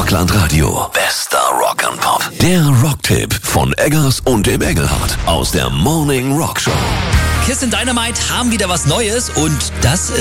Rockland Radio. Bester Rock'n'Pop. Der Rocktipp von Eggers und dem Engelhardt aus der Morning Rock Show. Kiss and Dynamite haben wieder was Neues und das